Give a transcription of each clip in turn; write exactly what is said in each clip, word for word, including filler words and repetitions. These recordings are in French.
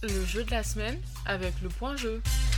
Le jeu de la semaine avec le point jeu.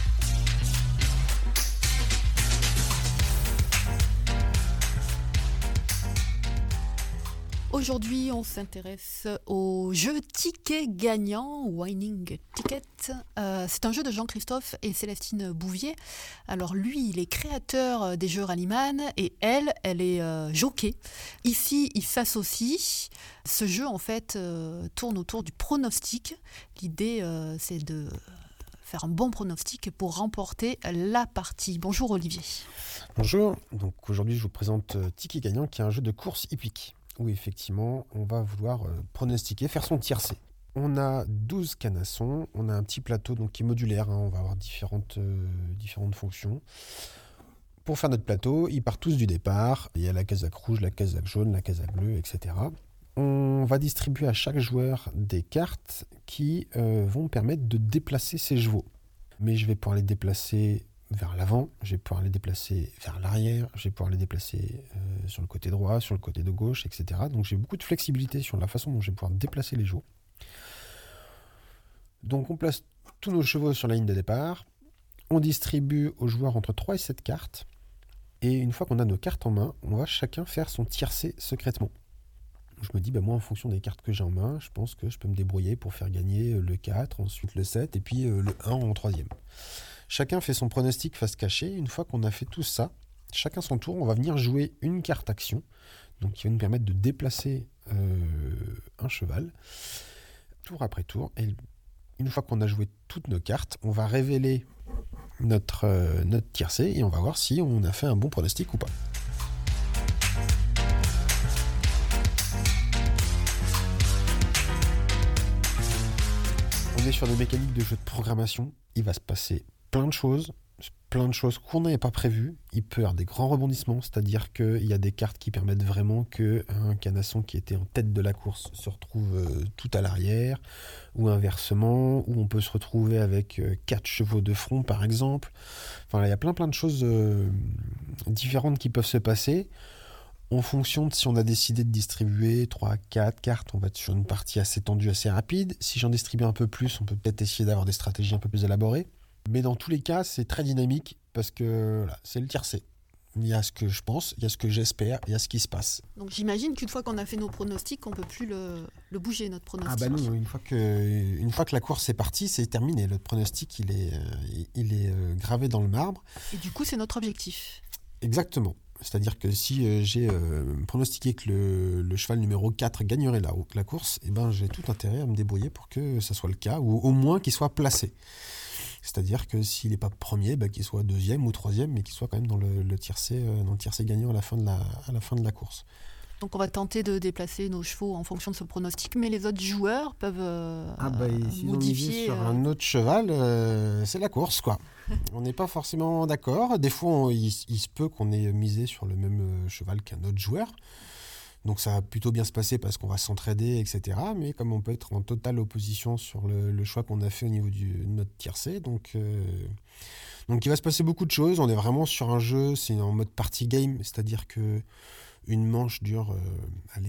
Aujourd'hui, on s'intéresse au jeu Ticket Gagnant, Winning Ticket. Euh, c'est un jeu de Jean-Christophe et Célestine Bouvier. Alors lui, il est créateur des jeux Rallyman et elle, elle est euh, jockey. Ici, ils s'associent. Ce jeu, en fait, euh, tourne autour du pronostic. L'idée, euh, c'est de faire un bon pronostic pour remporter la partie. Bonjour Olivier. Bonjour, donc aujourd'hui je vous présente euh, Ticket Gagnant qui est un jeu de course hippique où effectivement on va vouloir euh, pronostiquer, faire son tiercé. On a douze canassons, on a un petit plateau donc, qui est modulaire, hein, on va avoir différentes, euh, différentes fonctions. Pour faire notre plateau, ils partent tous du départ, il y a la casaque rouge, la casaque jaune, la casaque bleue, et cetera. On va distribuer à chaque joueur des cartes qui euh, vont permettre de déplacer ses chevaux. Mais je vais pouvoir les déplacer vers l'avant, je vais pouvoir les déplacer vers l'arrière, je vais pouvoir les déplacer euh, sur le côté droit, sur le côté de gauche, et cetera. Donc j'ai beaucoup de flexibilité sur la façon dont je vais pouvoir déplacer les chevaux. Donc on place tous nos chevaux sur la ligne de départ, on distribue aux joueurs entre trois et sept cartes, et une fois qu'on a nos cartes en main, on va chacun faire son tiercé secrètement. Je me dis, bah moi en fonction des cartes que j'ai en main, je pense que je peux me débrouiller pour faire gagner le quatre, ensuite le sept, et puis euh, le un en troisième. Chacun fait son pronostic face cachée. Une fois qu'on a fait tout ça, chacun son tour, on va venir jouer une carte action, donc qui va nous permettre de déplacer euh, un cheval, tour après tour. Et une fois qu'on a joué toutes nos cartes, on va révéler notre, euh, notre tiercé et on va voir si on a fait un bon pronostic ou pas. On est sur des mécaniques de jeu de programmation. Il va se passer plein de choses, plein de choses qu'on n'avait pas prévues. Il peut y avoir des grands rebondissements, c'est-à-dire qu'il y a des cartes qui permettent vraiment qu'un canasson qui était en tête de la course se retrouve euh, tout à l'arrière, ou inversement, où on peut se retrouver avec euh, quatre chevaux de front par exemple. Enfin, là, il y a plein plein de choses euh, différentes qui peuvent se passer. En fonction de si on a décidé de distribuer trois, quatre cartes, on va être sur une partie assez tendue, assez rapide. Si j'en distribue un peu plus, on peut peut-être essayer d'avoir des stratégies un peu plus élaborées. Mais dans tous les cas, c'est très dynamique parce que voilà, c'est le tiercé. Il y a ce que je pense, il y a ce que j'espère, il y a ce qui se passe. Donc j'imagine qu'une fois qu'on a fait nos pronostics, on ne peut plus le, le bouger, notre pronostic. Ah bah non, une fois que, une fois que la course est partie, c'est terminé. Le pronostic, il est, il est gravé dans le marbre. Et du coup, c'est notre objectif. Exactement. C'est-à-dire que si euh, j'ai euh, pronostiqué que le, le cheval numéro quatre gagnerait la, la course, eh ben, j'ai tout intérêt à me débrouiller pour que ça soit le cas, ou au moins qu'il soit placé. C'est-à-dire que s'il n'est pas premier, bah, qu'il soit deuxième ou troisième, mais qu'il soit quand même dans le, le, tiercé, euh, dans le tiercé gagnant à la, fin de la, à la fin de la course. Donc on va tenter de déplacer nos chevaux en fonction de ce pronostic, mais les autres joueurs peuvent euh, ah bah, si modifier. Sur euh... un autre cheval, euh, c'est la course, quoi. On n'est pas forcément d'accord. Des fois, on, il, il se peut qu'on ait misé sur le même cheval qu'un autre joueur. Donc ça va plutôt bien se passer parce qu'on va s'entraider, et cetera. Mais comme on peut être en totale opposition sur le, le choix qu'on a fait au niveau du, de notre tiercé, donc, euh, donc il va se passer beaucoup de choses. On est vraiment sur un jeu, c'est en mode party game, c'est-à-dire que une manche dure, euh, allez,